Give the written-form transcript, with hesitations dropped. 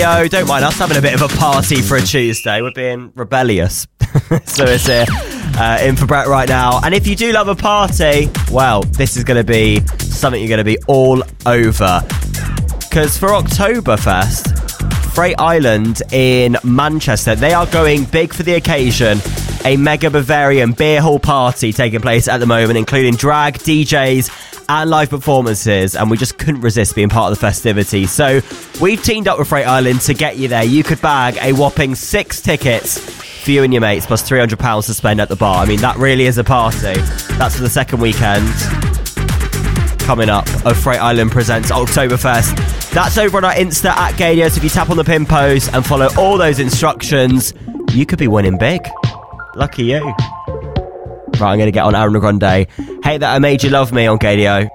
Yo, don't mind us having a bit of a party for a Tuesday. We're being rebellious. So it's in for Brett right now. And if you do love a party, well, this is going to be something you're going to be all over. Because for Oktoberfest, Freight Island in Manchester, they are going big for the occasion. A mega Bavarian beer hall party taking place at the moment, including drag, DJs and live performances, and we just couldn't resist being part of the festivity. So we've teamed up with Freight Island to get you there. You could bag a whopping 6 tickets for you and your mates, plus £300 to spend at the bar. I mean, that really is a party. That's for the second weekend coming up of Freight Island Presents Oktoberfest. That's over on our Insta at Gadio, so if you tap on the pin post and follow all those instructions, you could be winning big. Lucky you. Right, I'm going to get on Ariana Grande. Hate That I Made You Love Me on Gadio.